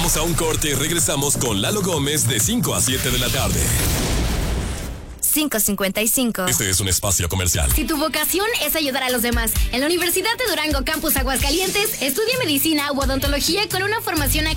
Vamos a un corte y regresamos con Lalo Gómez de 5 a 7 de la tarde. 5:55. Este es un espacio comercial. Si tu vocación es ayudar a los demás, en la Universidad de Durango Campus Aguascalientes, estudia medicina u odontología con una formación académica